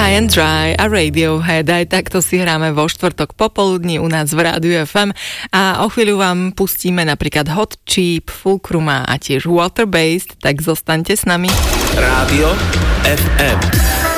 High and Dry a Radiohead. Aj takto si hráme vo štvrtok popoludní u nás v Rádiu FM a o chvíľu vám pustíme napríklad Hot Chip, Fulcruma a tiež Water Based, tak zostaňte s nami. Rádio FM.